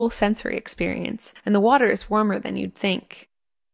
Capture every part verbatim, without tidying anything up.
sensory experience, and the water is warmer than you'd think.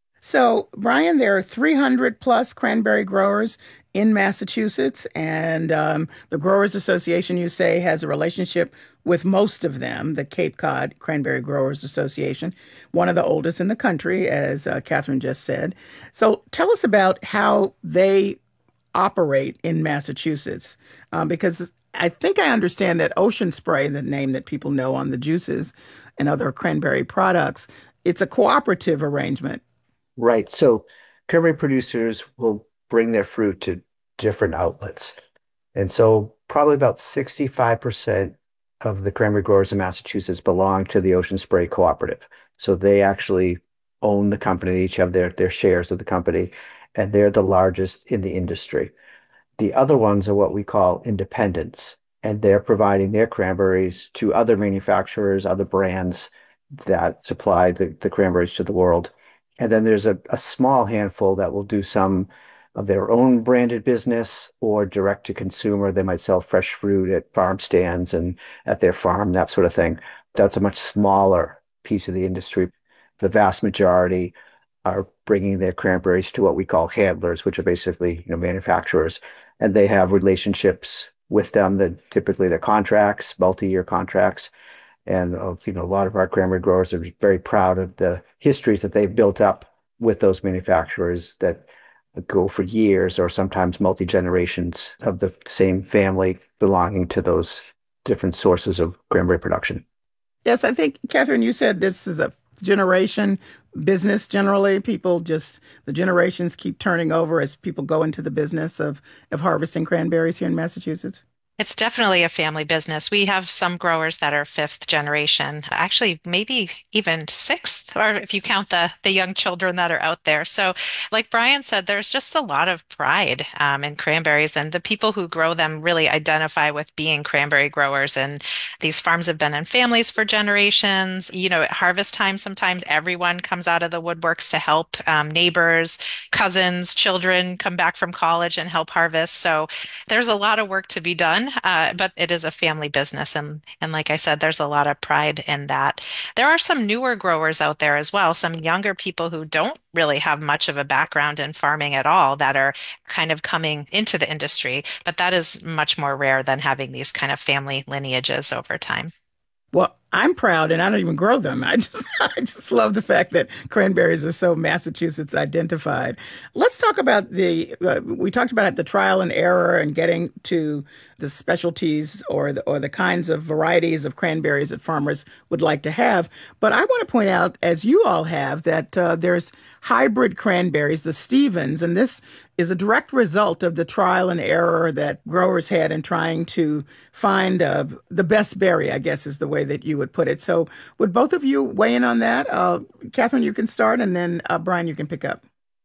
So, Brian, there are three hundred plus cranberry growers in Massachusetts, and um, the Growers Association, you say, has a relationship with most of them, the Cape Cod Cranberry Growers Association, one of the oldest in the country, as uh, Catherine just said. So, tell us about how they operate in Massachusetts, um, because I think I understand that Ocean Spray, the name that people know on the juices and other cranberry products, it's a cooperative arrangement. Right. So cranberry producers will bring their fruit to different outlets. And so probably about sixty-five percent of the cranberry growers in Massachusetts belong to the Ocean Spray Cooperative. So they actually own the company, they each have their, their shares of the company, and they're the largest in the industry. The other ones are what we call independents, and they're providing their cranberries to other manufacturers, other brands that supply the, the cranberries to the world. And then there's a, a small handful that will do some of their own branded business or direct to consumer. They might sell fresh fruit at farm stands and at their farm, that sort of thing. That's a much smaller piece of the industry. The vast majority are bringing their cranberries to what we call handlers, which are basically, you know, manufacturers, and they have relationships with them that typically they're contracts, multi-year contracts. And uh, you know, a lot of our cranberry growers are very proud of the histories that they've built up with those manufacturers that go for years or sometimes multi-generations of the same family belonging to those different sources of cranberry production. Yes, I think, Catherine, you said this is a generation business generally. People just, the generations keep turning over as people go into the business of, of harvesting cranberries here in Massachusetts. It's definitely a family business. We have some growers that are fifth generation, actually maybe even sixth, or if you count the the young children that are out there. So, like Brian said, there's just a lot of pride um, in cranberries, and the people who grow them really identify with being cranberry growers. And these farms have been in families for generations. You know, at harvest time, sometimes everyone comes out of the woodworks to help. Um, neighbors, cousins, children come back from college and help harvest. So there's a lot of work to be done, uh, but it is a family business. And, and like I said, there's a lot of pride in that. There are some newer growers out there as well, some younger people who don't really have much of a background in farming at all that are kind of coming into the industry, but that is much more rare than having these kind of family lineages over time. Well, I'm proud, and I don't even grow them. I just, I just love the fact that cranberries are so Massachusetts identified. Let's talk about the. Uh, we talked about it, the trial and error, and getting to the specialties or the or the kinds of varieties of cranberries that farmers would like to have. But I want to point out, as you all have, that uh, there's hybrid cranberries, the Stevens, and this is a direct result of the trial and error that growers had in trying to find uh, the best berry, I guess is the way that you would put it. So would both of you weigh in on that? Uh, Catherine, you can start, and then uh, Brian, you can pick up.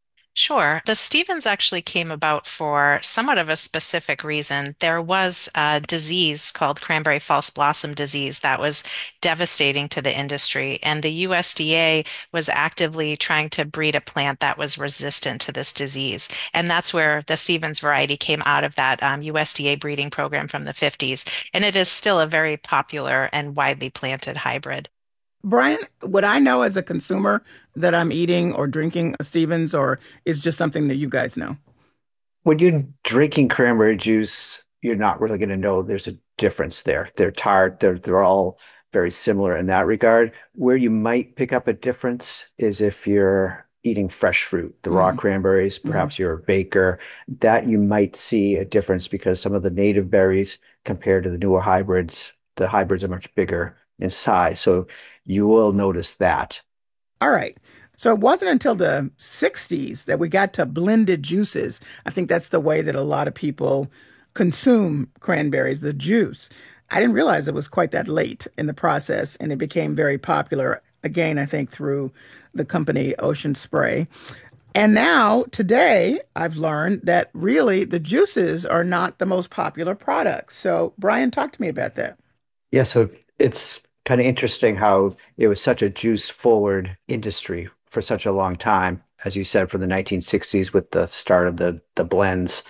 Sure. The Stevens actually came about for somewhat of a specific reason. There was a disease called cranberry false blossom disease that was devastating to the industry, and the U S D A was actively trying to breed a plant that was resistant to this disease. And that's where the Stevens variety came out of that um, U S D A breeding program from the fifties. And it is still a very popular and widely planted hybrid. Brian, would I know as a consumer that I'm eating or drinking a Stevens, or is just something that you guys know? When you're drinking cranberry juice, you're not really going to know there's a difference there. They're tart, they're they're all very similar in that regard. Where you might pick up a difference is if you're eating fresh fruit, the raw Mm-hmm. cranberries, Mm-hmm. perhaps you're a baker, that you might see a difference because some of the native berries compared to the newer hybrids, the hybrids are much bigger in size. So you will notice that. All right. So it wasn't until the sixties that we got to blended juices. I think that's the way that a lot of people consume cranberries, the juice. I didn't realize it was quite that late in the process, and it became very popular again, I think, through the company Ocean Spray. And now, today, I've learned that really the juices are not the most popular products. So, Brian, talk to me about that. Yeah, so it's kind of interesting how it was such a juice forward industry for such a long time, as you said, from the nineteen sixties with the start of the the blends.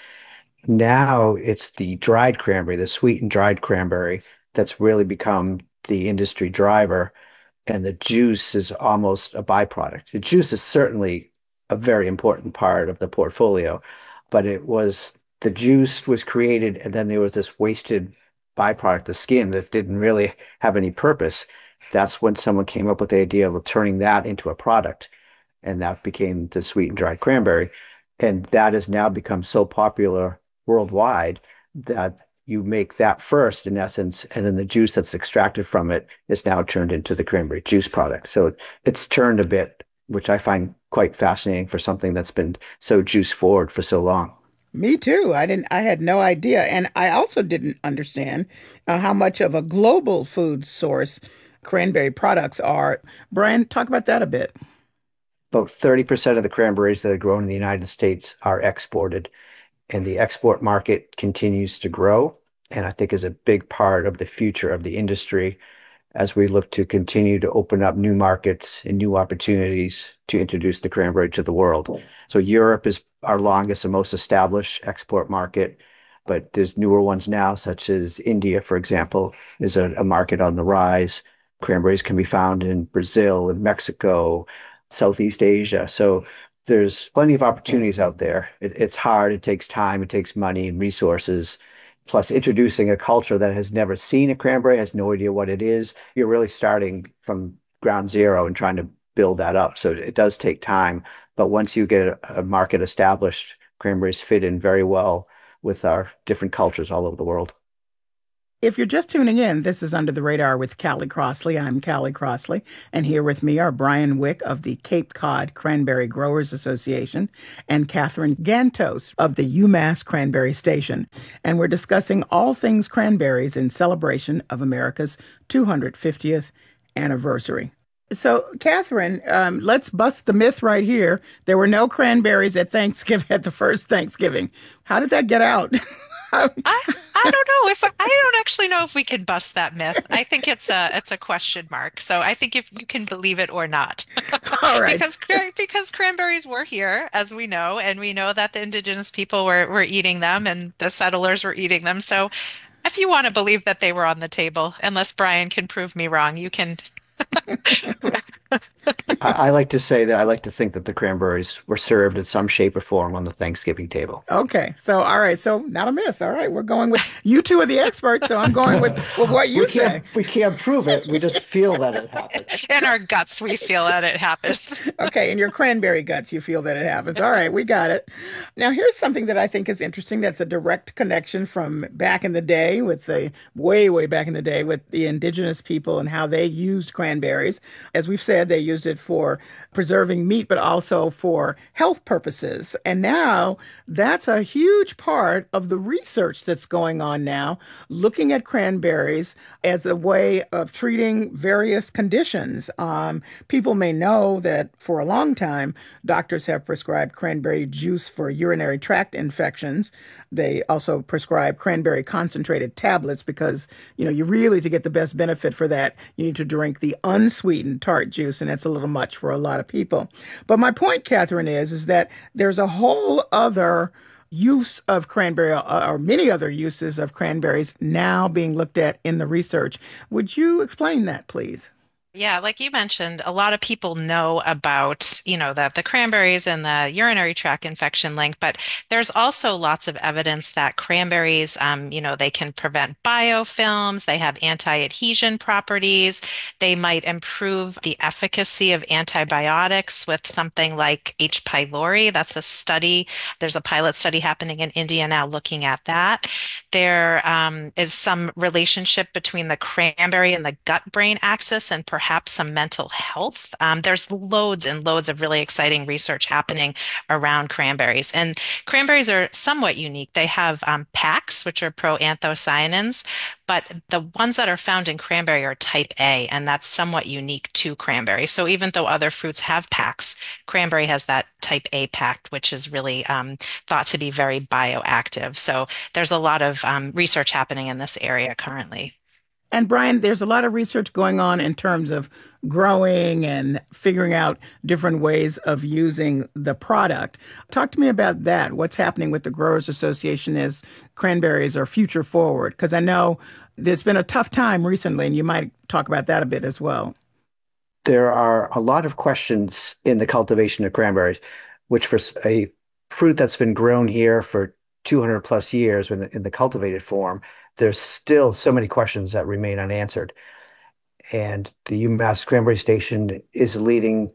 Now it's the dried cranberry, the sweetened dried cranberry, that's really become the industry driver. and the juice is almost a byproduct. The juice is certainly a very important part of the portfolio, but it was the juice was created, and then there was this wasted byproduct, the skin, that didn't really have any purpose. That's when someone came up with the idea of turning that into a product, and that became the sweetened dried cranberry. And that has now become so popular worldwide that you make that first, in essence, and then the juice that's extracted from it is now turned into the cranberry juice product. So it's turned a bit, which I find quite fascinating for something that's been so juice forward for so long. Me too. I didn't. I had no idea, and I also didn't understand uh, how much of a global food source cranberry products are. Brian, talk about that a bit. About thirty percent of the cranberries that are grown in the United States are exported, and the export market continues to grow, and I think is a big part of the future of the industry as we look to continue to open up new markets and new opportunities to introduce the cranberry to the world. So Europe is our longest and most established export market, but there's newer ones now, such as India, for example, is a, a market on the rise. Cranberries can be found in Brazil and Mexico, Southeast Asia. So there's plenty of opportunities out there. It, it's hard. It takes time. It takes money and resources. Plus, introducing a culture that has never seen a cranberry, has no idea what it is, you're really starting from ground zero and trying to build that up. So it does take time. But once you get a, a market established, cranberries fit in very well with our different cultures all over the world. If you're just tuning in, this is Under the Radar with Callie Crossley. I'm Callie Crossley, and here with me are Brian Wick of the Cape Cod Cranberry Growers Association and Catherine Gantos of the UMass Cranberry Station. And we're discussing all things cranberries in celebration of America's two hundred fiftieth anniversary. So, Catherine, um, let's bust the myth right here. There were no cranberries at Thanksgiving, at the first Thanksgiving. How did that get out? I, I don't know if I don't actually know if we can bust that myth. I think it's a it's a question mark. So I think if you can believe it or not. All right. because because cranberries were here, as we know, and we know that the indigenous people were were eating them and the settlers were eating them. So if you want to believe that they were on the table, unless Brian can prove me wrong, you can. I, I like to say that I like to think that the cranberries were served in some shape or form on the Thanksgiving table. Okay. So, all right. So, not a myth. All right. We're going with, you two are the experts, so I'm going with, with what you we say. Can't, we can't prove it. We just feel that it happened. In our guts, we feel that it happens. Okay. In your cranberry guts, you feel that it happens. All right. We got it. Now, here's something that I think is interesting. That's a direct connection from back in the day with the, way, way back in the day with the indigenous people and how they used cranberries. As we've said, they used it for preserving meat, but also for health purposes. And now that's a huge part of the research that's going on now, looking at cranberries as a way of treating various conditions. Um, people may know that for a long time, doctors have prescribed cranberry juice for urinary tract infections. They also prescribe cranberry concentrated tablets because, you know, you really, to get the best benefit for that, you need to drink the unsweetened tart juice, and it's a little much for a lot of people. But my point, Catherine, is, is that there's a whole other use of cranberry, or many other uses of cranberries now being looked at in the research. Would you explain that, please? Yeah, like you mentioned, a lot of people know about, you know, the, the cranberries and the urinary tract infection link, but there's also lots of evidence that cranberries, um, you know, they can prevent biofilms, they have anti-adhesion properties, they might improve the efficacy of antibiotics with something like H. pylori. That's a study. There's a pilot study happening in India now looking at that. There um, is some relationship between the cranberry and the gut-brain axis and perhaps perhaps some mental health. Um, there's loads and loads of really exciting research happening around cranberries. And cranberries are somewhat unique. They have um, P A Cs, which are proanthocyanins, but the ones that are found in cranberry are type A, and that's somewhat unique to cranberry. So even though other fruits have P A Cs, cranberry has that type A P A C, which is really um, thought to be very bioactive. So there's a lot of um, research happening in this area currently. And Brian, there's a lot of research going on in terms of growing and figuring out different ways of using the product. Talk to me about that. What's happening with the Growers Association as cranberries are future forward? Because I know there's been a tough time recently, and you might talk about that a bit as well. There are a lot of questions in the cultivation of cranberries, which for s- a fruit that's been grown here for two hundred plus years in the, in the cultivated form, there's still so many questions that remain unanswered. And the UMass Cranberry Station is leading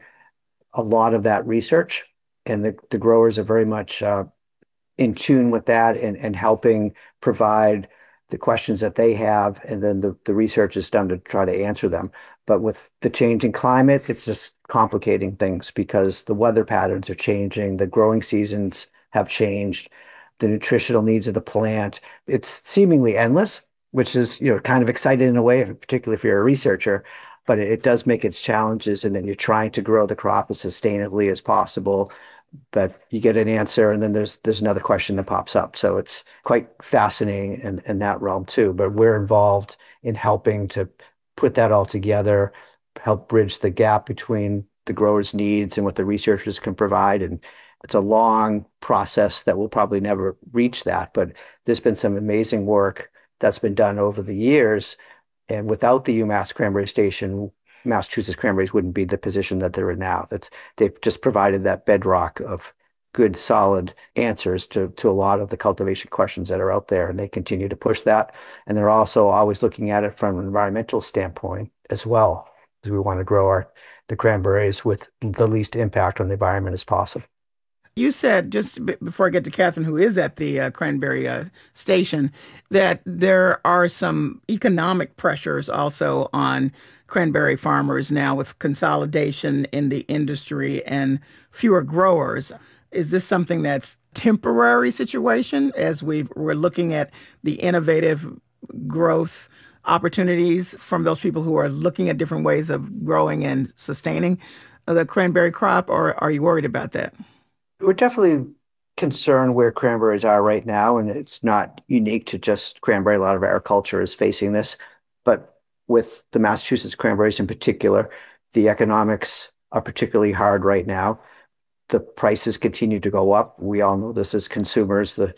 a lot of that research, and the, the growers are very much uh, in tune with that and, and helping provide the questions that they have, and then the, the research is done to try to answer them. But with the changing climate, it's just complicating things because the weather patterns are changing, the growing seasons have changed, the nutritional needs of the plant. It's seemingly endless, which is, you know, kind of exciting in a way, particularly if you're a researcher, but it, it does make its challenges, and then you're trying to grow the crop as sustainably as possible, but you get an answer and then there's there's another question that pops up. So it's quite fascinating in, in that realm too. But we're involved in helping to put that all together, help bridge the gap between the growers' needs and what the researchers can provide. And it's a long process that we'll probably never reach that. But there's been some amazing work that's been done over the years. And without the UMass Cranberry Station, Massachusetts cranberries wouldn't be the position that they're in now. That's they've just provided that bedrock of good, solid answers to to a lot of the cultivation questions that are out there, and they continue to push that. And they're also always looking at it from an environmental standpoint as well, because we want to grow our the cranberries with the least impact on the environment as possible. You said, just b before I get to Catherine, who is at the uh, Cranberry uh, station, that there are some economic pressures also on cranberry farmers now with consolidation in the industry and fewer growers. Is this something that's temporary situation as we we're looking at the innovative growth opportunities from those people who are looking at different ways of growing and sustaining the cranberry crop, or are you worried about that? We're definitely concerned where cranberries are right now, and it's not unique to just cranberry. A lot of agriculture is facing this, but with the Massachusetts cranberries in particular, the economics are particularly hard right now. The prices continue to go up. We all know this as consumers, the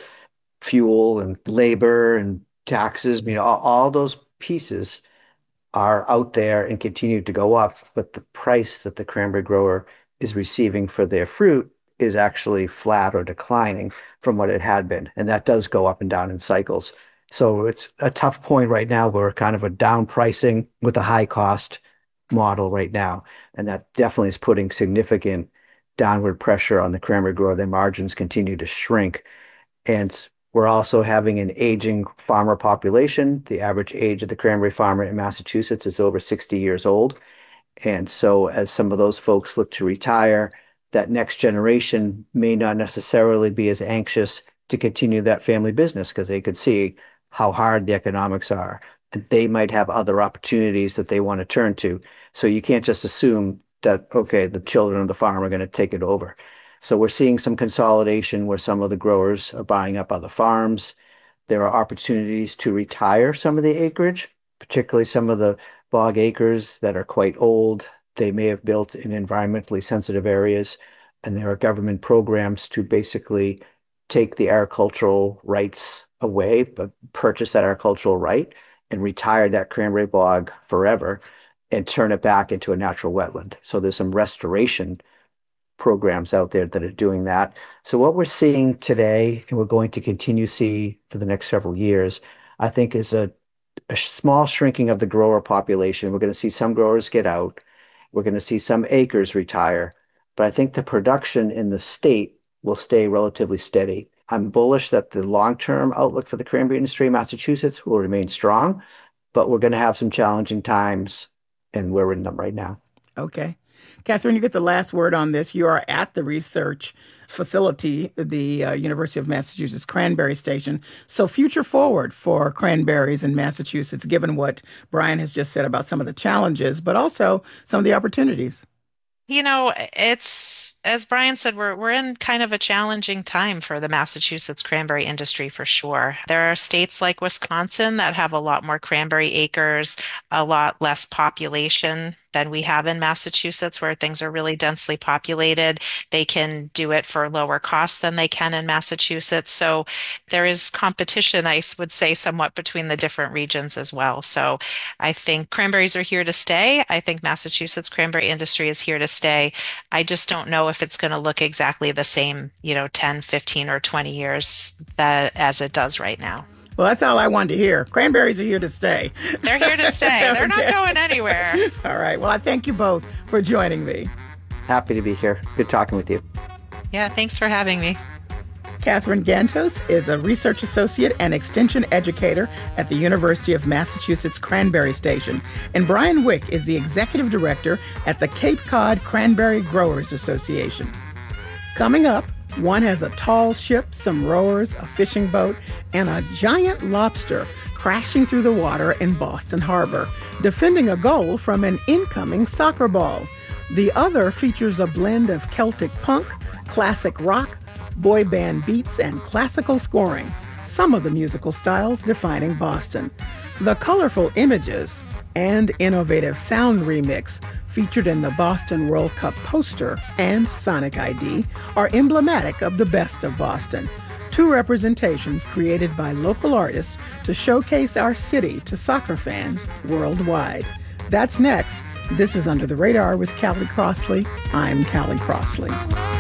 fuel and labor and taxes, you know, all, all those pieces are out there and continue to go up, but the price that the cranberry grower is receiving for their fruit is actually flat or declining from what it had been. And that does go up and down in cycles. So it's a tough point right now. We're kind of a down pricing with a high cost model right now. And that definitely is putting significant downward pressure on the cranberry grower. Their margins continue to shrink. And we're also having an aging farmer population. The average age of the cranberry farmer in Massachusetts is over sixty years old. And so, as some of those folks look to retire, that next generation may not necessarily be as anxious to continue that family business because they could see how hard the economics are. And they might have other opportunities that they want to turn to. So, you can't just assume that, okay, the children of the farm are going to take it over. So we're seeing some consolidation where some of the growers are buying up other farms. There are opportunities to retire some of the acreage, particularly some of the bog acres that are quite old. They may have built in environmentally sensitive areas, and there are government programs to basically take the agricultural rights away, but purchase that agricultural right and retire that cranberry bog forever and turn it back into a natural wetland. So there's some restoration programs out there that are doing that. So what we're seeing today, and we're going to continue to see for the next several years, I think is a, a small shrinking of the grower population. We're going to see some growers get out. We're going to see some acres retire. But I think the production in the state will stay relatively steady. I'm bullish that the long-term outlook for the cranberry industry in Massachusetts will remain strong, but we're going to have some challenging times, and we're in them right now. Okay. Catherine, you get the last word on this. You are at the research facility, the uh, University of Massachusetts Cranberry Station. So, future forward for cranberries in Massachusetts, given what Brian has just said about some of the challenges, but also some of the opportunities. You know, it's as Brian said, we're we're in kind of a challenging time for the Massachusetts cranberry industry for sure. There are states like Wisconsin that have a lot more cranberry acres, a lot less population than we have in Massachusetts, where things are really densely populated. They can do it for lower costs than they can in Massachusetts. So there is competition, I would say, somewhat between the different regions as well. So I think cranberries are here to stay. I think Massachusetts cranberry industry is here to stay. I just don't know if it's going to look exactly the same, you know, ten, fifteen, or twenty years that as it does right now. Well, that's all I wanted to hear. Cranberries are here to stay. They're here to stay. They're Okay. not going anywhere. All right. Well, I thank you both for joining me. Happy to be here. Good talking with you. Yeah, thanks for having me. Catherine Gantos is a research associate and extension educator at the University of Massachusetts Cranberry Station. And Brian Wick is the executive director at the Cape Cod Cranberry Growers Association. Coming up, one has a tall ship, some rowers, a fishing boat, and a giant lobster crashing through the water in Boston Harbor, defending a goal from an incoming soccer ball. The other features a blend of Celtic punk, classic rock, boy band beats, and classical scoring, some of the musical styles defining Boston. The colorful images and innovative sound remix featured in the Boston World Cup poster and Sonic I D are emblematic of the best of Boston. Two representations created by local artists to showcase our city to soccer fans worldwide. That's next. This is Under the Radar with Callie Crossley. I'm Callie Crossley.